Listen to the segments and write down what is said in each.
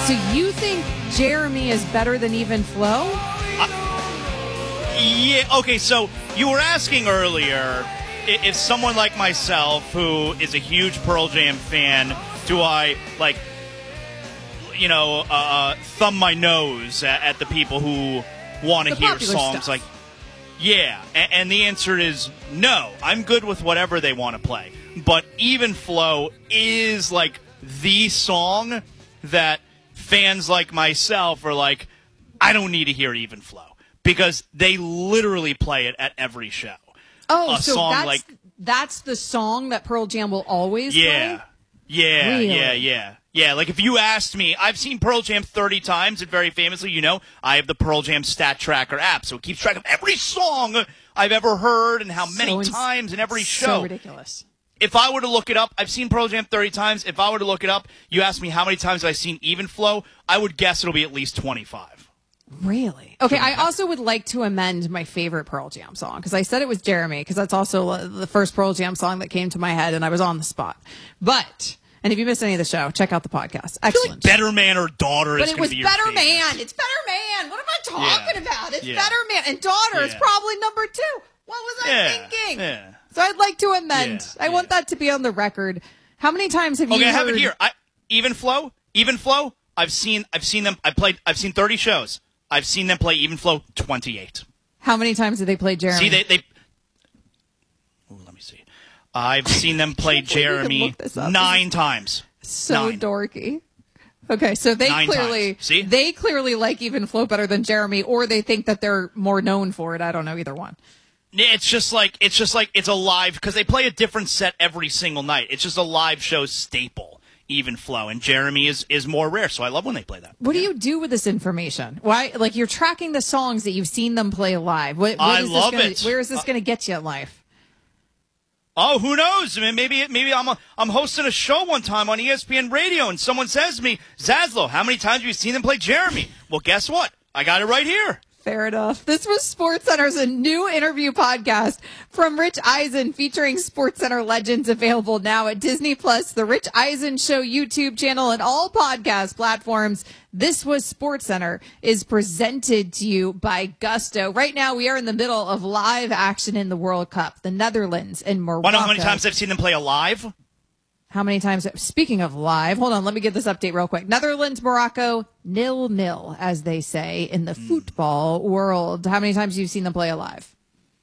So you think Jeremy is better than Even Flow? Yeah, okay, so you were asking earlier if someone like myself, who is a huge Pearl Jam fan, do I, like, thumb my nose at the people who want to hear songs stuff. like, yeah, and the answer is no. I'm good with whatever they want to play. But Even Flow is, like, the song that fans like myself are like, I don't need to hear Even Flow, because they literally play it at every show. Oh, so that's the song that Pearl Jam will always play? Yeah, really? yeah. Like, if you asked me, I've seen Pearl Jam 30 times, and very famously, I have the Pearl Jam Stat Tracker app, so it keeps track of every song I've ever heard and how many times in every show. So ridiculous. If I were to look it up, I've seen Pearl Jam 30 times. If I were to look it up, you ask me how many times have I seen Even Flow, I would guess it'll be at least 25. Really? Okay, I also would like to amend my favorite Pearl Jam song, because I said it was Jeremy, because that's also the first Pearl Jam song that came to my head, and I was on the spot. But, and if you missed any of the show, check out the podcast. Excellent. I feel like Better Man or Daughter is going to be your Better favorite. Man. It's Better Man. What am I talking about? It's Yeah. Better Man. And Daughter is probably number 2. What was I thinking? Yeah. So I'd like to amend. I want that to be on the record. How many times have you heard... Okay, I have it here. Even Flow. I've seen them. I've seen 30 shows. I've seen them play Even Flow 28. How many times did they play Jeremy? See, they let me see. I've seen them play Jeremy 9 times. So 9. dorky. Okay, so they 9 clearly times. See? They clearly like Even Flow better than Jeremy, or they think that they're more known for it. I don't know either one. It's just like it's a live, because they play a different set every single night. It's just a live show staple. Even Flow, and Jeremy is more rare, so I love when they play that. What do you do with this information? Why, like, you're tracking the songs that you've seen them play live. I love it. Where is this going to get you in life? Oh, who knows? I mean, maybe I'm hosting a show one time on ESPN Radio, and someone says to me, Zaslow, how many times have you seen them play Jeremy? Well, guess what? I got it right here. Fair enough. This was SportsCenter's a new interview podcast from Rich Eisen featuring SportsCenter legends, available now at Disney Plus, the Rich Eisen Show YouTube channel, and all podcast platforms. This was SportsCenter is presented to you by Gusto. Right now, we are in the middle of live action in the World Cup, the Netherlands and Morocco. Want to know how many times I've seen them play alive? How many times? Speaking of live, hold on, let me get this update real quick. Netherlands, Morocco, 0-0, as they say in the football world. How many times have you seen them play alive?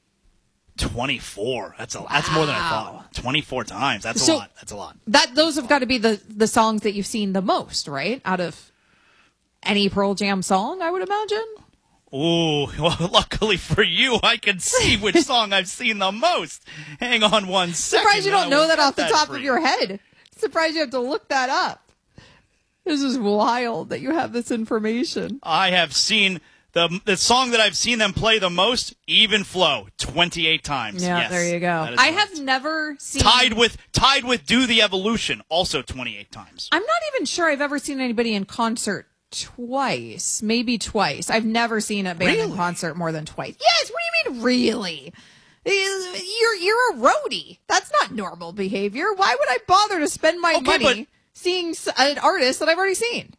24. That's more than I thought. 24 times. That's a lot. That's a lot. Those have got to be the songs that you've seen the most, right? Out of any Pearl Jam song, I would imagine. Ooh, well, luckily for you, I can see which song I've seen the most. Hang on one second. Surprised you don't know that off the top of your head. Surprised you have to look that up. This is wild that you have this information. I have seen the song that I've seen them play the most, Even Flow, 28 times. Yeah, yes, there you go. I have never seen... Tied with Do the Evolution, also 28 times. I'm not even sure I've ever seen anybody in concert twice, maybe twice. I've never seen a band in concert more than twice. Yes, what do you mean really? You're a roadie. That's not normal behavior. Why would I bother to spend my money seeing an artist that I've already seen?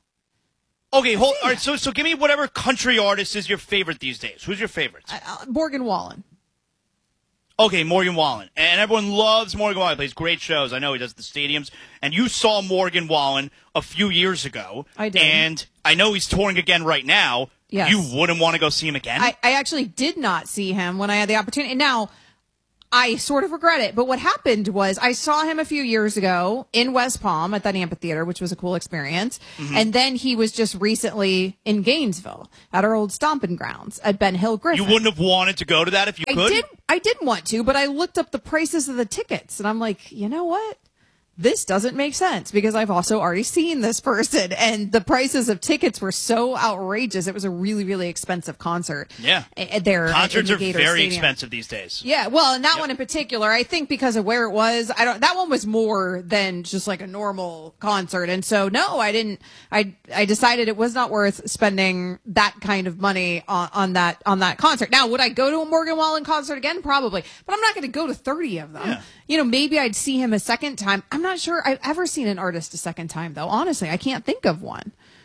Okay, all right, so give me whatever country artist is your favorite these days. Who's your favorite? Morgan Wallen. Okay, Morgan Wallen. And everyone loves Morgan Wallen. He plays great shows. I know he does the stadiums. And you saw Morgan Wallen a few years ago. I did. And I know he's touring again right now. Yes. You wouldn't want to go see him again? I actually did not see him when I had the opportunity. Now, I sort of regret it, but what happened was I saw him a few years ago in West Palm at that amphitheater, which was a cool experience. Mm-hmm. And then he was just recently in Gainesville at our old stomping grounds at Ben Hill Griffin. You wouldn't have wanted to go to that if you could? I did want to, but I looked up the prices of the tickets and I'm like, you know what? This doesn't make sense because I've also already seen this person and the prices of tickets were so outrageous. It was a really, really expensive concert. Yeah. Concerts are very expensive these days. Yeah. Well, and that one in particular, I think because of where it was, that one was more than just like a normal concert. And so, no, I didn't, I decided it was not worth spending that kind of money on that concert. Now, would I go to a Morgan Wallen concert again? Probably, but I'm not going to go to 30 of them. Yeah. You know, maybe I'd see him a second time. I'm not sure I've ever seen an artist a second time, though. Honestly, I can't think of one.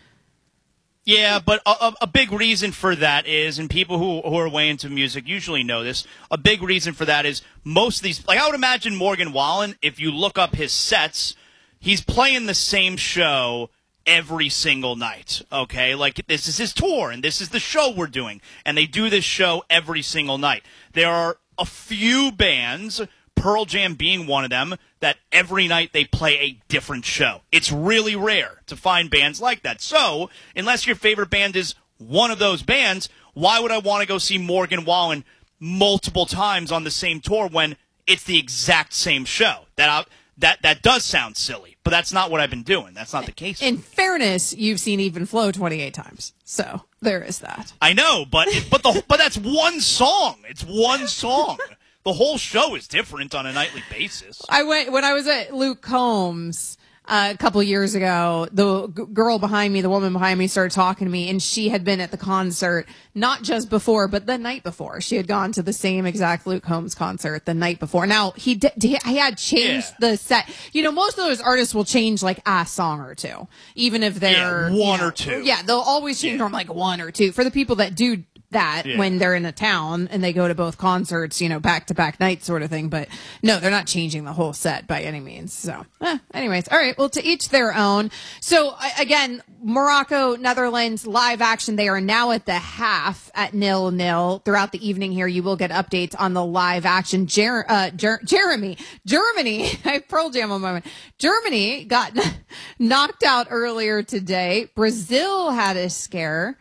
Yeah, but a big reason for that is, and people who are way into music usually know this, a big reason for that is most of these, like I would imagine Morgan Wallen, if you look up his sets, he's playing the same show every single night, okay? Like, this is his tour, and this is the show we're doing, and they do this show every single night. There are a few bands, Pearl Jam being one of them, that every night they play a different show. It's really rare to find bands like that. So, unless your favorite band is one of those bands, why would I want to go see Morgan Wallen multiple times on the same tour when it's the exact same show? That does sound silly, but that's not what I've been doing. That's not the case. In fairness, you've seen Even Flow 28 times. So, there is that. I know, but that's one song. It's one song. The whole show is different on a nightly basis. When I was at Luke Combs a couple years ago, the girl behind me, the woman behind me, started talking to me, and she had been at the concert not just before, but the night before. She had gone to the same exact Luke Combs concert the night before. Now he had changed the set. You know, most of those artists will change like a song or two, even if they're one or two. Yeah, they'll always change from like one or two. For the people that do that when they're in a town and they go to both concerts, you know, back-to-back nights sort of thing. But no, they're not changing the whole set by any means. So anyways, all right, well, to each their own. So again, Morocco, Netherlands, live action. They are now at the half at 0-0. Throughout the evening here, you will get updates on the live action. Germany, I Pearl Jam a moment. Germany got knocked out earlier today. Brazil had a scare.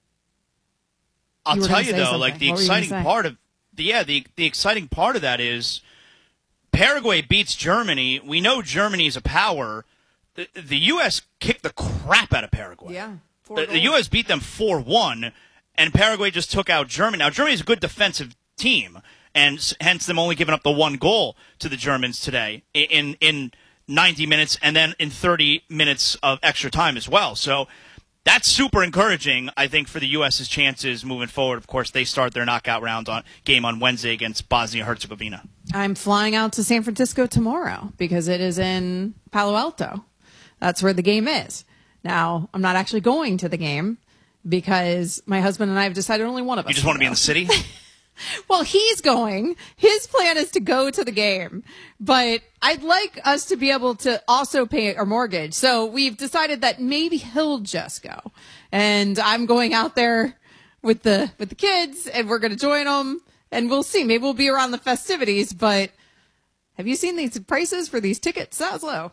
I'll tell you though, like the exciting part of the exciting part of that is Paraguay beats Germany. We know Germany is a power. The U.S. kicked the crap out of Paraguay. Yeah, the U.S. beat them 4-1, and Paraguay just took out Germany. Now Germany's a good defensive team, and hence them only giving up the one goal to the Germans today in 90 minutes, and then in 30 minutes of extra time as well. So. That's super encouraging, I think, for the U.S.'s chances moving forward. Of course, they start their knockout round game on Wednesday against Bosnia-Herzegovina. I'm flying out to San Francisco tomorrow because it is in Palo Alto. That's where the game is. Now, I'm not actually going to the game because my husband and I have decided only one of us. You just want to be in the city? Well, he's going. His plan is to go to the game, but I'd like us to be able to also pay our mortgage. So we've decided that maybe he'll just go, and I'm going out there with the kids, and we're going to join them, and we'll see. Maybe we'll be around the festivities. But have you seen these prices for these tickets? That's low.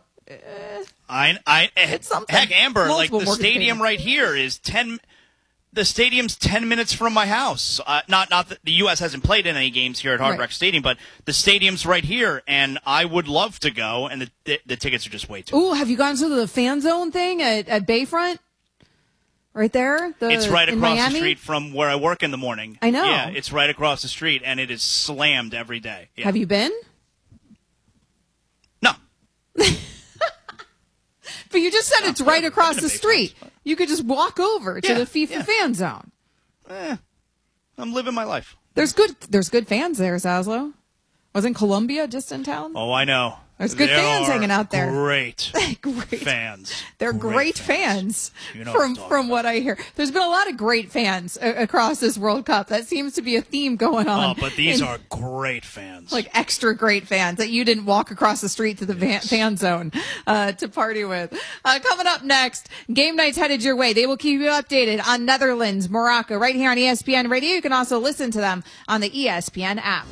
It's something. Heck, Amber, multiple, like the stadium right here is 10. The stadium's 10 minutes from my house. Not that the U.S. hasn't played in any games here at Hard Rock Stadium, but the stadium's right here, and I would love to go, and the tickets are just way too. Ooh, have you gone to the fan zone thing at Bayfront? Right there? It's right across Miami? the street from where I work in the morning. I know. Yeah, it's right across the street, and it is slammed every day. Yeah. Have you been? No. But you just said it's right across the street. You could just walk over to the FIFA fan zone. I'm living my life. There's good fans there, Zaslow. Wasn't Columbia just in town? Oh, I know. There's good fans hanging out there. Great fans. They're great fans. From what I hear. There's been a lot of great fans across this World Cup. That seems to be a theme going on. Oh, but these are great fans. Like extra great fans that you didn't walk across the street to the fan zone to party with. Coming up next, game night's headed your way. They will keep you updated on Netherlands, Morocco, right here on ESPN Radio. You can also listen to them on the ESPN app.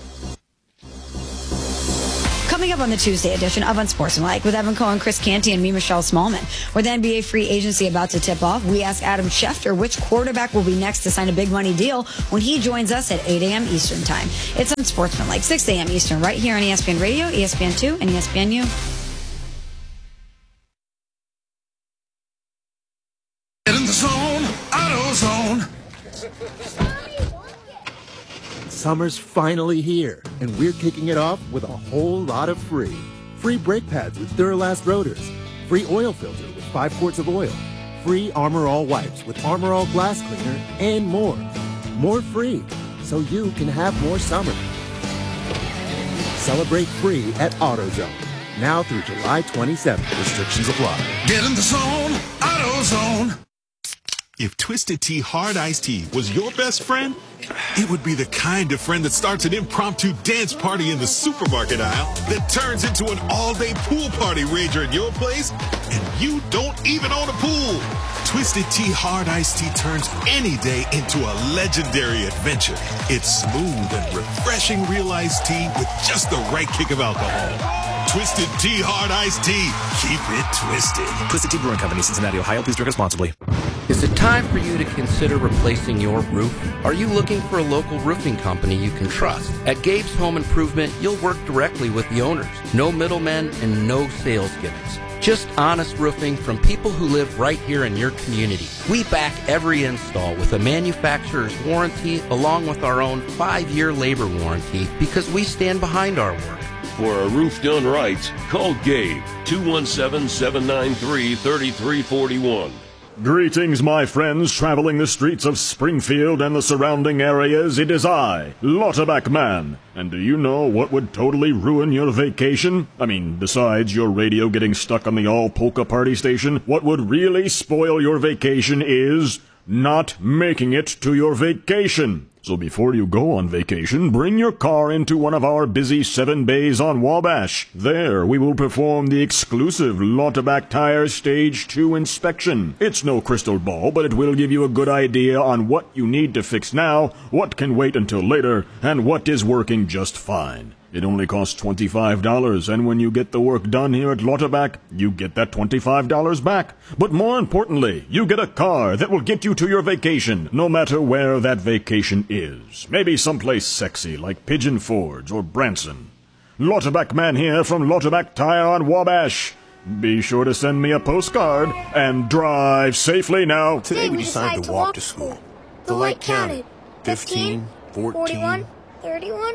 Coming up on the Tuesday edition of Unsportsmanlike with Evan Cohen, Chris Canty, and me, Michelle Smallman. With the NBA free agency about to tip off, we ask Adam Schefter which quarterback will be next to sign a big money deal when he joins us at 8 a.m. Eastern Time. It's Unsportsmanlike, 6 a.m. Eastern, right here on ESPN Radio, ESPN2, and ESPNU. Get in the zone, AutoZone. Summer's finally here, and we're kicking it off with a whole lot of free. Free brake pads with Duralast rotors. Free oil filter with 5 quarts of oil. Free Armor All wipes with Armor All glass cleaner, and more. More free, so you can have more summer. Celebrate free at AutoZone. Now through July 27th. Restrictions apply. Get in the zone, AutoZone. If Twisted Tea Hard Iced Tea was your best friend, it would be the kind of friend that starts an impromptu dance party in the supermarket aisle that turns into an all-day pool party rager at your place, and you don't even own a pool. Twisted Tea Hard Iced Tea turns any day into a legendary adventure. It's smooth and refreshing real iced tea with just the right kick of alcohol. Twisted Tea Hard Iced Tea. Keep it twisted. Twisted Tea Brewing Company, Cincinnati, Ohio. Please drink responsibly. Is it time for you to consider replacing your roof? Are you looking for a local roofing company you can trust? At Gabe's Home Improvement, you'll work directly with the owners. No middlemen and no sales gimmicks. Just honest roofing from people who live right here in your community. We back every install with a manufacturer's warranty along with our own 5-year labor warranty because we stand behind our work. For a roof done right, call Gabe, 217-793-3341. Greetings, my friends traveling the streets of Springfield and the surrounding areas. It is I, Lauterbach Man. And do you know what would totally ruin your vacation? I mean, besides your radio getting stuck on the all-polka party station, what would really spoil your vacation is not making it to your vacation. So before you go on vacation, bring your car into one of our busy 7 bays on Wabash. There, we will perform the exclusive Lauterbach Tire Stage 2 inspection. It's no crystal ball, but it will give you a good idea on what you need to fix now, what can wait until later, and what is working just fine. It only costs $25, and when you get the work done here at Lauterbach, you get that $25 back. But more importantly, you get a car that will get you to your vacation, no matter where that vacation is. Maybe someplace sexy like Pigeon Forge or Branson. Lauterbach Man here from Lauterbach Tire on Wabash. Be sure to send me a postcard and drive safely now. Today we decided to walk to school. The light counted. 15, 14... 31?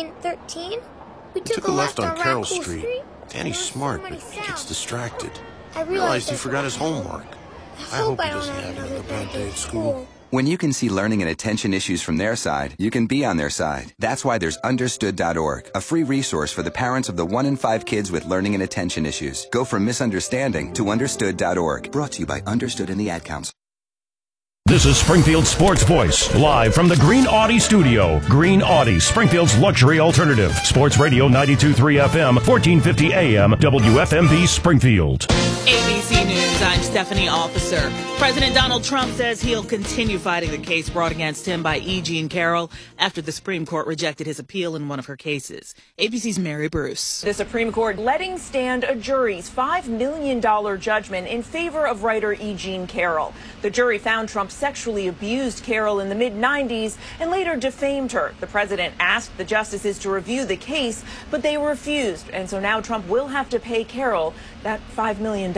13? We took a left on Carroll Street. Danny's smart, but he gets distracted. I realized he forgot his homework. I hope he doesn't have another bad day at school. When you can see learning and attention issues from their side, you can be on their side. That's why there's Understood.org, a free resource for the parents of the 1 in 5 kids with learning and attention issues. Go from misunderstanding to Understood.org. Brought to you by Understood and the Ad Council. This is Springfield Sports Voice, live from the Green Audi studio. Green Audi, Springfield's luxury alternative. Sports Radio 92.3 FM, 1450 AM, WFMB Springfield. ABC News, I'm Stephanie Officer. President Donald Trump says he'll continue fighting the case brought against him by E. Jean Carroll after the Supreme Court rejected his appeal in one of her cases. ABC's Mary Bruce. The Supreme Court letting stand a jury's $5 million judgment in favor of writer E. Jean Carroll. The jury found Trump sexually abused Carroll in the mid-90s and later defamed her. The president asked the justices to review the case, but they refused. And so now Trump will have to pay Carroll that $5 million.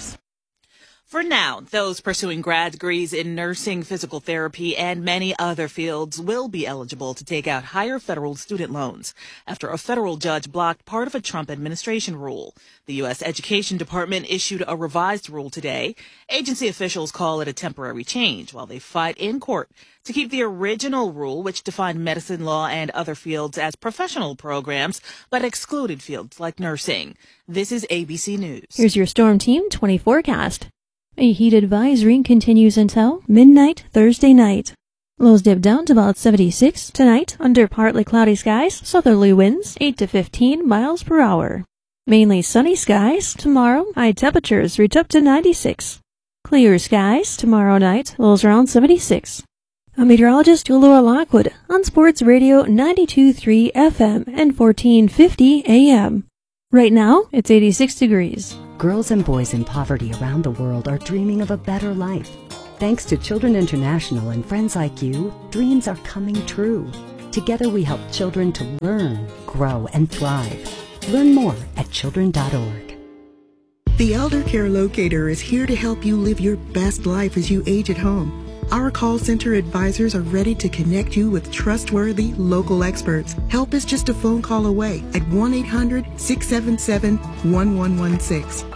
For now, those pursuing grad degrees in nursing, physical therapy, and many other fields will be eligible to take out higher federal student loans after a federal judge blocked part of a Trump administration rule. The U.S. Education Department issued a revised rule today. Agency officials call it a temporary change while they fight in court to keep the original rule, which defined medicine, law, and other fields as professional programs, but excluded fields like nursing. This is ABC News. Here's your Storm Team 20 forecast. A heat advisory continues until midnight Thursday night. Lows dip down to about 76 tonight under partly cloudy skies, southerly winds 8 to 15 miles per hour. Mainly sunny skies tomorrow, high temperatures reach up to 96. Clear skies tomorrow night, lows around 76. I'm meteorologist Laura Lockwood on Sports Radio 92.3 FM and 1450 AM. Right now, it's 86 degrees. Girls and boys in poverty around the world are dreaming of a better life. Thanks to Children International and friends like you, dreams are coming true. Together we help children to learn, grow, and thrive. Learn more at children.org. The Elder Care Locator is here to help you live your best life as you age at home. Our call center advisors are ready to connect you with trustworthy local experts. Help is just a phone call away at 1-800-677-1116.